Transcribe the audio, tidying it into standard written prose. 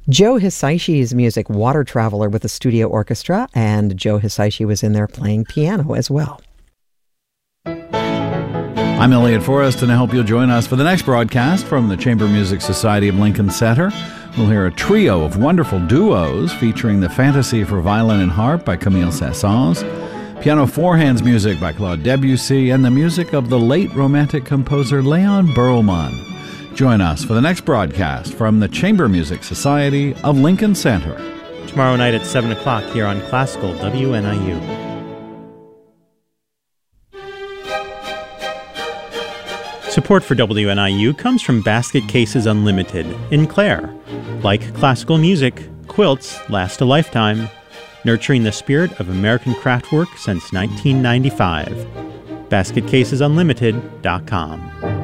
Joe Hisaishi's music, Water Traveler, with the studio orchestra, and Joe Hisaishi was in there playing piano as well. I'm Elliot Forrest, and I hope you'll join us for the next broadcast from the Chamber Music Society of Lincoln Center. We'll hear a trio of wonderful duos featuring the Fantasy for Violin and Harp by Camille Saint-Saëns, piano four-hands music by Claude Debussy, and the music of the late Romantic composer Leon Berlman. Join us for the next broadcast from the Chamber Music Society of Lincoln Center. Tomorrow night at 7 o'clock here on Classical WNIU. Support for WNIU comes from Basket Cases Unlimited in Clare. Like classical music, quilts last a lifetime, nurturing the spirit of American craftwork since 1995. BasketCasesUnlimited.com.